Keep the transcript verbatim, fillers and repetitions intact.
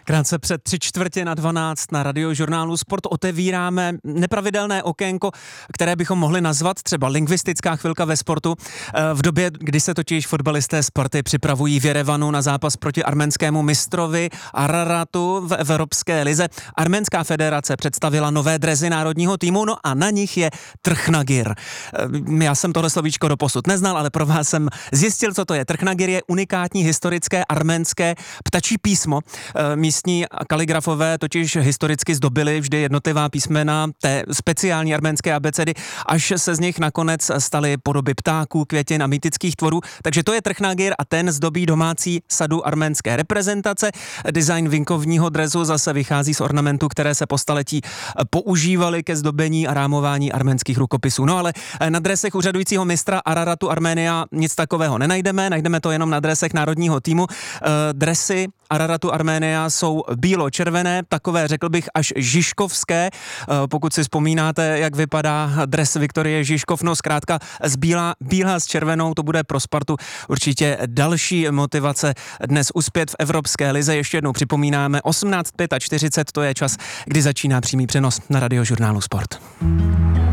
Krátce před tři čtvrtě na dvanáct na Radiožurnálu Sport otevíráme nepravidelné okénko, které bychom mohli nazvat třeba lingvistická chvilka ve sportu. V době, kdy se totiž fotbalisté Sparty připravují v Jerevanu na zápas proti arménskému mistrovi Araratu v Evropské lize, Arménská federace představila nové dresy národního týmu, no a na nich je Trchnagir. Já jsem tohle slovíčko doposud neznal, ale pro vás jsem zjistil, co to je. Trchnagir je unikátní historické arménské ptačí písmo. Místní kaligrafové totiž historicky zdobili vždy jednotlivá písmena té speciální arménské abecedy, až se z nich nakonec staly podoby ptáků, květin a mýtických tvorů. Takže to je Trchnagir a ten zdobí domácí sadu arménské reprezentace. Design vinkovního dresu zase vychází z ornamentů, které se po staletí používaly ke zdobení a rámování arménských rukopisů. No ale na dresech úřadujícího mistra Araratu Arménia nic takového nenajdeme, najdeme to jenom na dresech národního týmu. Dresy Araratu Arménia jsou bílo-červené, takové řekl bych až žižkovské. Pokud si vzpomínáte, jak vypadá dres Viktorie Žižkov, no zkrátka z bílá, bílá s červenou, to bude pro Spartu určitě další motivace dnes uspět v Evropské lize. Ještě jednou připomínáme, osmnáct čtyřicet pět to je čas, kdy začíná přímý přenos na Radiožurnálu Sport.